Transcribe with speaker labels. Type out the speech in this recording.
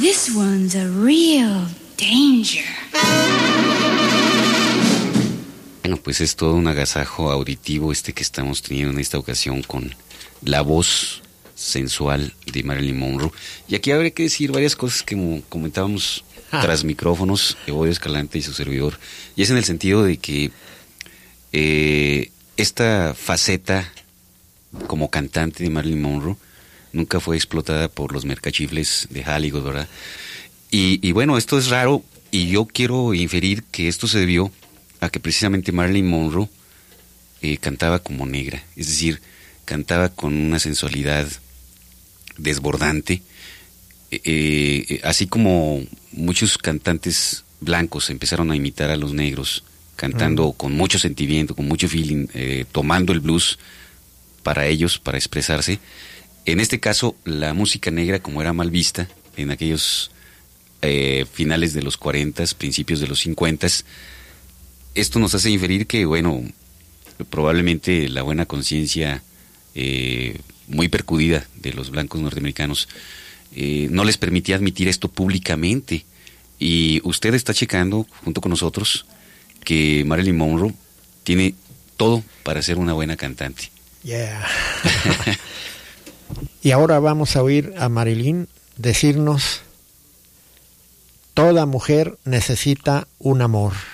Speaker 1: this one's a real danger.
Speaker 2: Bueno, pues es todo un agasajo auditivo que estamos teniendo en esta ocasión con la voz sensual de Marilyn Monroe. Y aquí habría que decir varias cosas que comentábamos tras micrófonos, Evodio Escalante y su servidor. Y es en el sentido de que esta faceta como cantante de Marilyn Monroe nunca fue explotada por los mercachifles de Hollywood, ¿verdad? Y bueno, esto es raro y yo quiero inferir que esto se debió a que precisamente Marilyn Monroe cantaba como negra, es decir, cantaba con una sensualidad desbordante, así como muchos cantantes blancos empezaron a imitar a los negros, cantando con mucho sentimiento, con mucho feeling, tomando el blues para ellos, para expresarse. En este caso, la música negra, como era mal vista en aquellos finales de los 40, principios de los 50, esto nos hace inferir que, bueno, probablemente la buena conciencia muy percudida de los blancos norteamericanos no les permitía admitir esto públicamente. Y usted está checando, junto con nosotros, que Marilyn Monroe tiene todo para ser una buena cantante.
Speaker 3: Yeah. Y ahora vamos a oír a Marilyn decirnos: toda mujer necesita un amor.